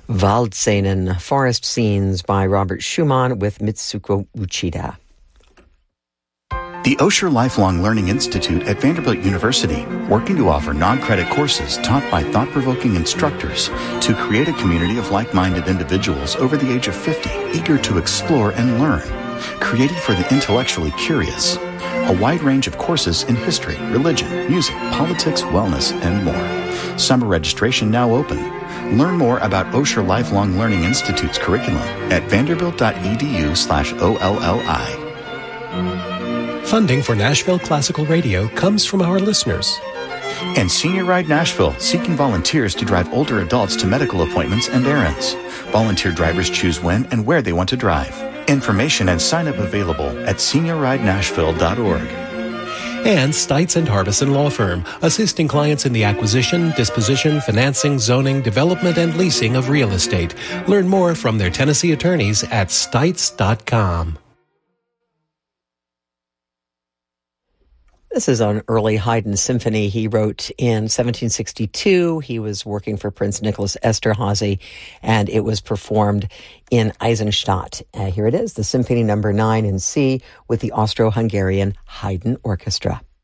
Waldszenen, Forest Scenes by Robert Schumann with Mitsuko Uchida. The Osher Lifelong Learning Institute at Vanderbilt University, working to offer non-credit courses taught by thought-provoking instructors to create a community of like-minded individuals over the age of 50, eager to explore and learn, created for the intellectually curious. A wide range of courses in history, religion, music, politics, wellness, and more. Summer registration now open. Learn more about Osher Lifelong Learning Institute's curriculum at vanderbilt.edu/OLLI. Funding for Nashville Classical Radio comes from our listeners. And Senior Ride Nashville, seeking volunteers to drive older adults to medical appointments and errands. Volunteer drivers choose when and where they want to drive. Information and sign-up available at seniorridenashville.org. And Stites and Harbison Law Firm, assisting clients in the acquisition, disposition, financing, zoning, development, and leasing of real estate. Learn more from their Tennessee attorneys at stites.com. This is an early Haydn symphony he wrote in 1762. He was working for Prince Nicholas Esterházy, and it was performed in Eisenstadt. Here it is, the Symphony No. 9 in C with the Austro-Hungarian Haydn Orchestra.